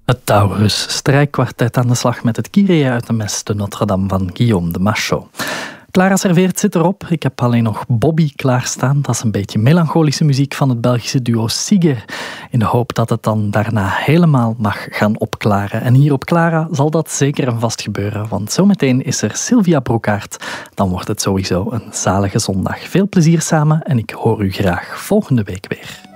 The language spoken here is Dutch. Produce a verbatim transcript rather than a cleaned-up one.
Het Taurus strijkkwartet aan de slag met het Kyrie uit de Messe de Notre-Dame van Guillaume de Machaut. Clara Serveert zit erop. Ik heb alleen nog Bobby klaarstaan. Dat is een beetje melancholische muziek van het Belgische duo Siger. In de hoop dat het dan daarna helemaal mag gaan opklaren. En hier op Clara zal dat zeker en vast gebeuren. Want zometeen is er Sylvia Broekaert. Dan wordt het sowieso een zalige zondag. Veel plezier samen en ik hoor u graag volgende week weer.